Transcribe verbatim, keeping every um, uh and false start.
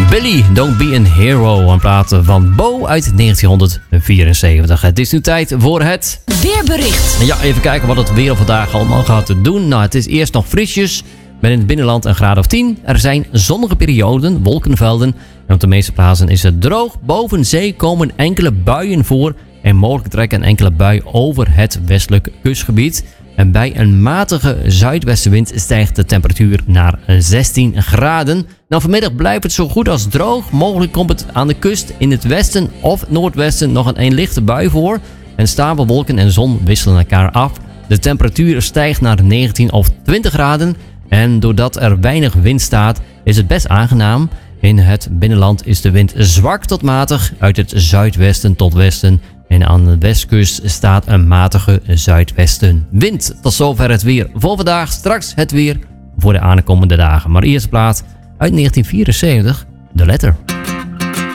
Billy, Don't Be a Hero. Een plaat van Bo uit negentienhonderdvierenzeventig. Het is nu tijd voor het weerbericht. Ja, even kijken wat het weer vandaag allemaal gaat doen. Nou, het is eerst nog frisjes. Met in het binnenland een graad of tien. Er zijn zonnige perioden, wolkenvelden. En op de meeste plaatsen is het droog. Boven zee komen enkele buien voor. En mogelijk trekken enkele bui over het westelijk kustgebied. En bij een matige zuidwestenwind stijgt de temperatuur naar zestien graden. Nou, vanmiddag blijft het zo goed als droog. Mogelijk komt het aan de kust in het westen of noordwesten nog een, een lichte bui voor. En stapelwolken en zon wisselen elkaar af. De temperatuur stijgt naar negentien of twintig graden. En doordat er weinig wind staat, is het best aangenaam. In het binnenland is de wind zwak tot matig uit het zuidwesten tot westen. En aan de westkust staat een matige zuidwestenwind. Tot zover het weer voor vandaag. Straks het weer voor de aankomende dagen. Maar eerst plaat uit negentien vierenzeventig, de letter.